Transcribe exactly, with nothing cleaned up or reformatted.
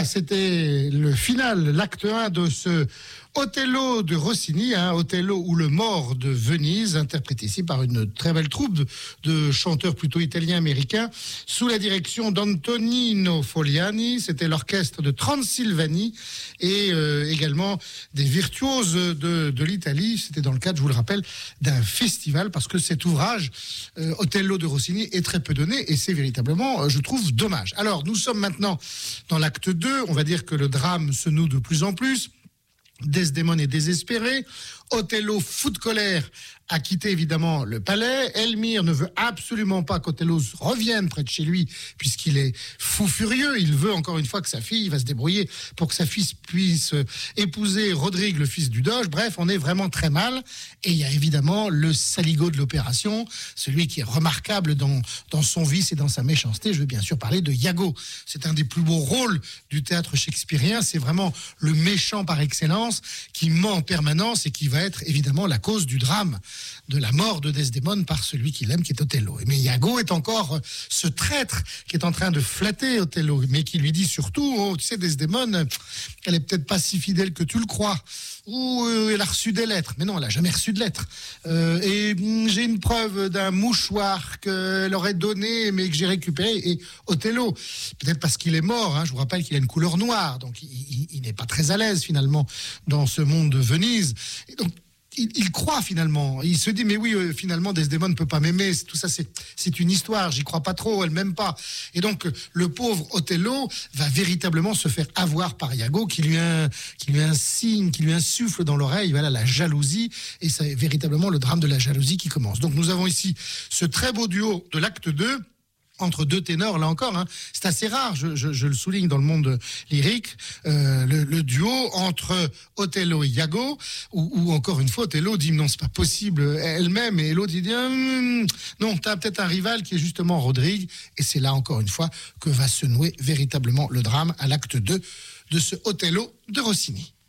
Voilà, c'était le final, l'acte un de ce Othello de Rossini, hein, Othello ou le mort de Venise, interprété ici par une très belle troupe de, de chanteurs plutôt italiens-américains, sous la direction d'Antonino Foliani. C'était l'orchestre de Transilvanie et euh, également des virtuoses de, de l'Italie. C'était dans le cadre, je vous le rappelle, d'un festival, parce que cet ouvrage, euh, Othello de Rossini, est très peu donné et c'est véritablement, euh, je trouve, dommage. Alors, nous sommes maintenant dans l'acte deux. On va dire que le drame se noue de plus en plus. Desdémone est désespérée, Othello, fou de colère, a quitté évidemment le palais. Elmire ne veut absolument pas qu'Othello revienne près de chez lui, puisqu'il est fou furieux. Il veut encore une fois que sa fille va se débrouiller pour que sa fille puisse épouser Rodrigue, le fils du doge. Bref, on est vraiment très mal. Et il y a évidemment le saligot de l'opération, celui qui est remarquable dans, dans son vice et dans sa méchanceté. Je veux bien sûr parler de Iago. C'est un des plus beaux rôles du théâtre shakespearien. C'est vraiment le méchant par excellence qui ment en permanence et qui va être évidemment la cause du drame, de la mort de Desdémone par celui qu'il aime, qui est Othello. Mais Iago est encore ce traître qui est en train de flatter Othello, mais qui lui dit surtout, oh, tu sais, Desdémone, elle est peut-être pas si fidèle que tu le crois, ou euh, elle a reçu des lettres. Mais non, elle a jamais reçu de lettres. Euh, et mm, j'ai une preuve d'un mouchoir qu'elle aurait donné, mais que j'ai récupéré. Et Othello, peut-être parce qu'il est mort, hein, je vous rappelle qu'il a une couleur noire, donc il, il, il n'est pas très à l'aise finalement dans ce monde de Venise. Et donc, Il, il croit finalement, il se dit mais oui euh, finalement Desdémone ne peut pas m'aimer, tout ça c'est, c'est une histoire, j'y crois pas trop, elle m'aime pas. Et donc le pauvre Othello va véritablement se faire avoir par Iago qui lui, un, qui lui insigne, qui lui insuffle dans l'oreille, voilà, la jalousie, et c'est véritablement le drame de la jalousie qui commence. Donc nous avons ici ce très beau duo de l'acte deux, entre deux ténors, là encore, hein. C'est assez rare, je, je, je le souligne dans le monde lyrique, euh, le, le duo entre Othello et Iago, où, où encore une fois Othello dit non, c'est pas possible, elle-même, et l'autre il dit hm, non, t'as peut-être un rival qui est justement Rodrigue, et c'est là encore une fois que va se nouer véritablement le drame à l'acte deux de ce Othello de Rossini.